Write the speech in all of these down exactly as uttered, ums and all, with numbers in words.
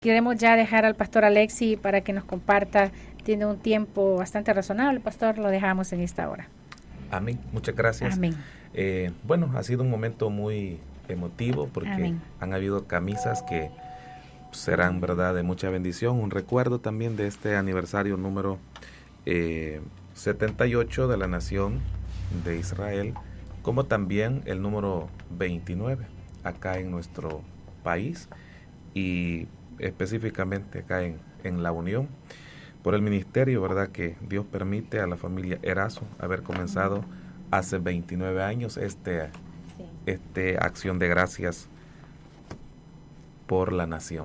Queremos ya dejar al pastor Alexi para que nos comparta. Tiene un tiempo bastante razonable, pastor, lo dejamos en esta hora. Amén, muchas gracias. Amén. Eh, bueno, ha sido un momento muy emotivo porque Amén. han habido camisas que serán, verdad, de mucha bendición. Un recuerdo también de este aniversario número eh, setenta y ocho de la nación de Israel, como también el número veintinueve acá en nuestro país y específicamente acá en, en la Unión, por el ministerio, verdad, que Dios permite a la familia Erazo haber comenzado hace veintinueve años este, sí. este acción de gracias por la nación.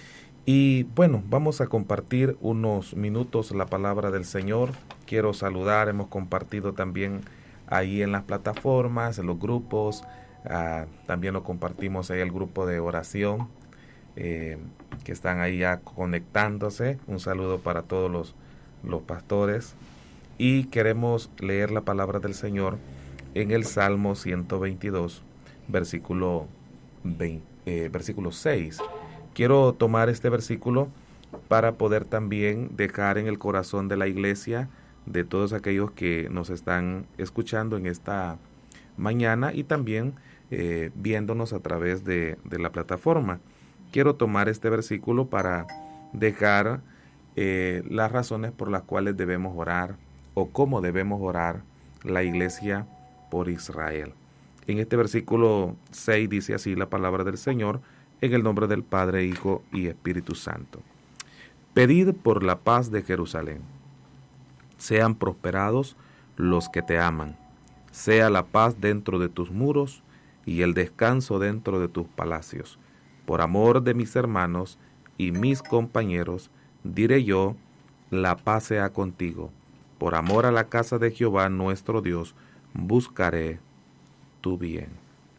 Y bueno, vamos a compartir unos minutos la palabra del Señor. Quiero saludar, hemos compartido también ahí en las plataformas, en los grupos, uh, también lo compartimos ahí el grupo de oración, eh, que están ahí ya conectándose. Un saludo para todos los, los pastores. Y queremos leer la palabra del Señor en el Salmo ciento veintidós, versículo, veinte, eh, versículo seis. Quiero tomar este versículo para poder también dejar en el corazón de la iglesia, de todos aquellos que nos están escuchando en esta mañana y también eh, viéndonos a través de, de la plataforma. Quiero tomar este versículo para dejar eh, las razones por las cuales debemos orar o cómo debemos orar la iglesia por Israel. En este versículo seis dice así la palabra del Señor, en el nombre del Padre, Hijo y Espíritu Santo. Pedid por la paz de Jerusalén. Sean prosperados los que te aman. Sea la paz dentro de tus muros y el descanso dentro de tus palacios. Por amor de mis hermanos y mis compañeros, diré yo, la paz sea contigo. Por amor a la casa de Jehová nuestro Dios, buscaré tu bien.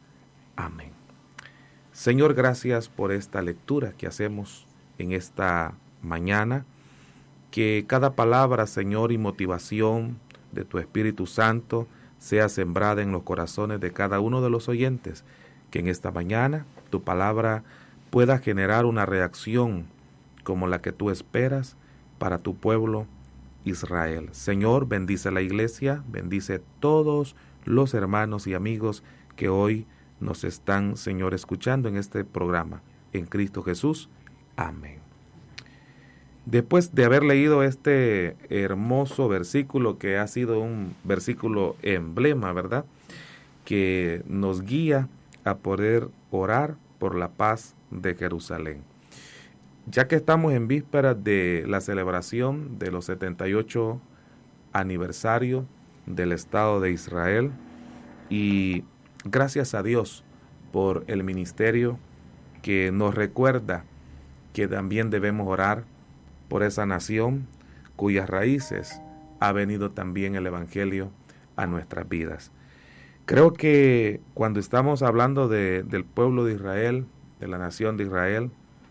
Amén. Señor, gracias por esta lectura que hacemos en esta mañana. Que cada palabra, Señor, y motivación de tu Espíritu Santo sea sembrada en los corazones de cada uno de los oyentes. Que en esta mañana tu palabra pueda generar una reacción como la que tú esperas para tu pueblo Israel. Señor, bendice la iglesia, bendice todos los hermanos y amigos que hoy nos están, Señor, escuchando en este programa. En Cristo Jesús. Amén. Después de haber leído este hermoso versículo, que ha sido un versículo emblema, ¿verdad?, que nos guía a poder orar por la paz de Jerusalén. Ya que estamos en vísperas de la celebración de los setenta y ocho aniversario del Estado de Israel, y gracias a Dios por el ministerio que nos recuerda que también debemos orar por esa nación cuyas raíces ha venido también el Evangelio a nuestras vidas. Creo que cuando estamos hablando de, del pueblo de Israel, de la nación de Israel,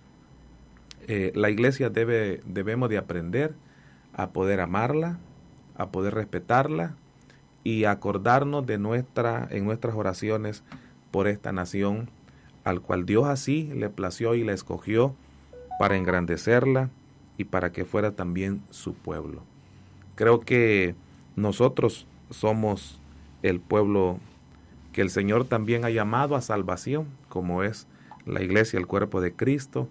eh, la iglesia debe, debemos de aprender a poder amarla, a poder respetarla y acordarnos de nuestra, en nuestras oraciones por esta nación, al cual Dios así le plació y la escogió para engrandecerla y para que fuera también su pueblo. Creo que nosotros somos el pueblo que el Señor también ha llamado a salvación, como es la iglesia, el cuerpo de Cristo.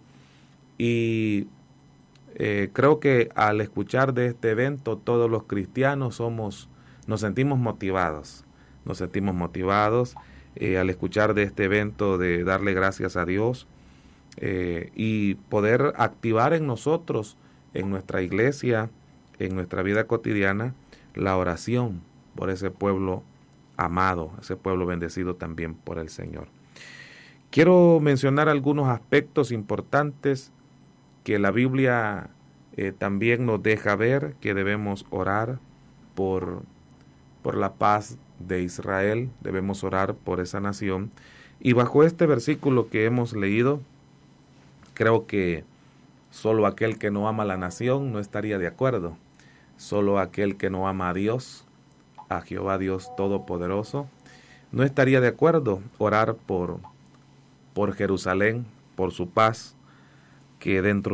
Y eh, creo que al escuchar de este evento, todos los cristianos somos, nos sentimos motivados, nos sentimos motivados eh, al escuchar de este evento, de darle gracias a Dios eh, y poder activar en nosotros, en nuestra iglesia, en nuestra vida cotidiana, la oración por ese pueblo amado, ese pueblo bendecido también por el Señor. Quiero mencionar algunos aspectos importantes que la Biblia eh, también nos deja ver, que debemos orar por, por la paz de Israel, debemos orar por esa nación. Y bajo este versículo que hemos leído, creo que solo aquel que no ama a la nación no estaría de acuerdo. Solo aquel que no ama a Dios, a Jehová Dios Todopoderoso, no estaría de acuerdo orar por, por Jerusalén, por su paz, que dentro